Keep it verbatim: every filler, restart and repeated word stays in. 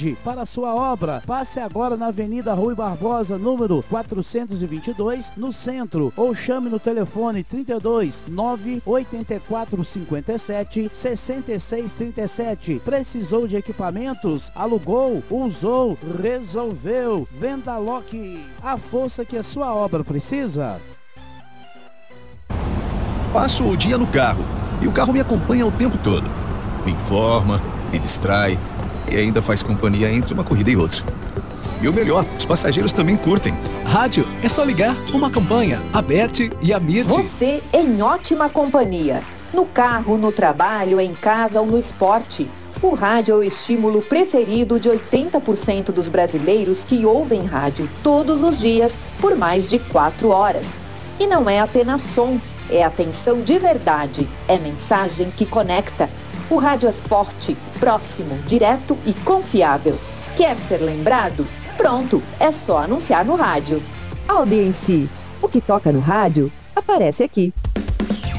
qualidade para a sua obra. Passe agora na Avenida Rui Barbosa, número quatrocentos e vinte e dois, no centro, ou chame no telefone trinta e dois, nove oitenta e quatro cinquenta e sete, sessenta e seis trinta e sete. Precisou de equipamentos? Alugou, usou, resolveu. Vendaloc, a força que a sua obra precisa. Passo o dia no carro e o carro me acompanha o tempo todo. Me informa, me distrai e ainda faz companhia entre uma corrida e outra. E o melhor, os passageiros também curtem. Rádio, é só ligar, uma campanha, Aberte e Amirte. Você em ótima companhia. No carro, no trabalho, em casa ou no esporte. O rádio é o estímulo preferido de oitenta por cento dos brasileiros que ouvem rádio todos os dias por mais de quatro horas. E não é apenas som, é atenção de verdade, é mensagem que conecta. O rádio é forte, próximo, direto e confiável. Quer ser lembrado? Pronto, é só anunciar no rádio. Audiência, o que toca no rádio aparece aqui.